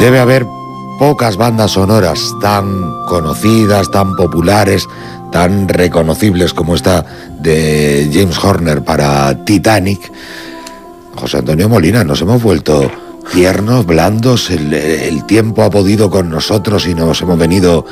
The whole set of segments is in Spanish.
Debe haber pocas bandas sonoras tan conocidas, tan populares, tan reconocibles como esta de James Horner para Titanic. José Antonio Molina, nos hemos vuelto tiernos, blandos, el tiempo ha podido con nosotros y nos hemos venido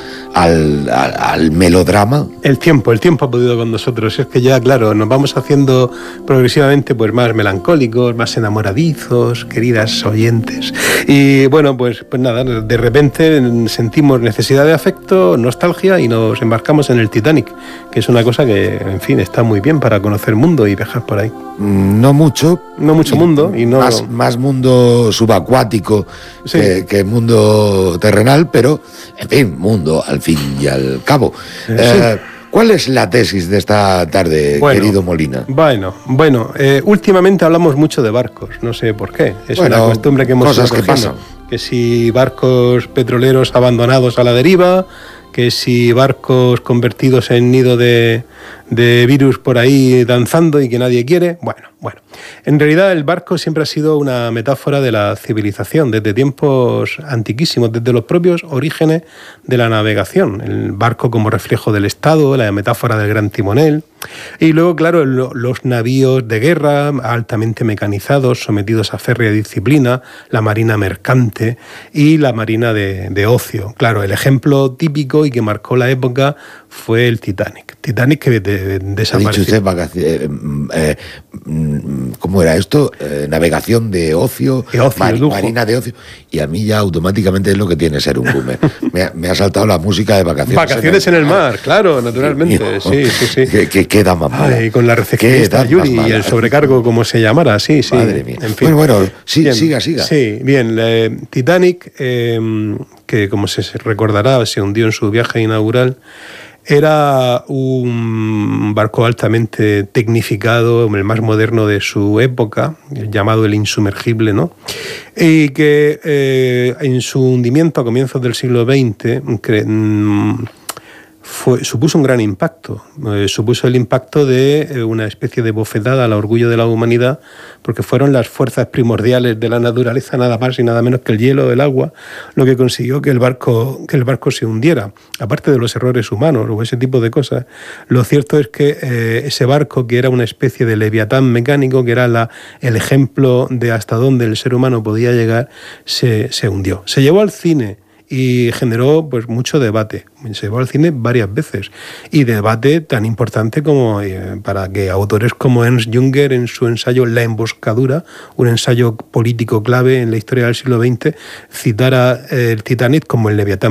al melodrama. El tiempo ha podido con nosotros. Es que ya, claro, nos vamos haciendo progresivamente pues más melancólicos, más enamoradizos, queridas oyentes. Y bueno, pues nada, de repente sentimos necesidad de afecto, nostalgia y nos embarcamos en el Titanic, que es una cosa que, en fin, está muy bien para conocer el mundo y viajar por ahí. No mucho mundo y no más mundo subacuático, sí, que mundo terrenal, pero en fin, mundo al fin y al cabo. Sí. ¿Cuál es la tesis de esta tarde, querido Molina? Bueno, últimamente hablamos mucho de barcos, no sé por qué. Es una costumbre que hemos cosas que pasan. Que si barcos petroleros abandonados a la deriva, que si barcos convertidos en nido de virus por ahí danzando y que nadie quiere. Bueno. En realidad el barco siempre ha sido una metáfora de la civilización, desde tiempos antiquísimos, desde los propios orígenes de la navegación. El barco como reflejo del Estado, la metáfora del gran timonel. Y luego, claro, los navíos de guerra altamente mecanizados, sometidos a férrea disciplina, la marina mercante y la marina de ocio. Claro, el ejemplo típico y que marcó la época fue el Titanic. Titanic que desapareció. Ha dicho usted, ¿cómo era esto? Navegación de ocio, marina de ocio. Y a mí ya automáticamente es lo que tiene ser un boomer. me ha saltado la música de vacaciones. Vacaciones en el mar, claro, naturalmente. Sí. ¿Qué da más mal? Y con la recepcionista Yuri y el sobrecargo, como se llamara, sí. Madre mía. En fin. Bueno, sí, bien, siga. Sí, bien. Titanic, que como se recordará, se hundió en su viaje inaugural. Era un barco altamente tecnificado, el más moderno de su época, llamado el insumergible, ¿no? Y que en su hundimiento a comienzos del siglo XX supuso un gran impacto. Supuso el impacto de una especie de bofetada al orgullo de la humanidad, porque fueron las fuerzas primordiales de la naturaleza, nada más y nada menos que el hielo, el agua, lo que consiguió que el barco se hundiera. Aparte de los errores humanos o ese tipo de cosas, lo cierto es que ese barco, que era una especie de leviatán mecánico, que era el ejemplo de hasta dónde el ser humano podía llegar, se hundió. Se llevó al cine y generó pues mucho debate. Se llevó al cine varias veces. Y debate tan importante como para que autores como Ernst Junger, en su ensayo La emboscadura, un ensayo político clave en la historia del siglo XX, citara el Titanic como el leviatán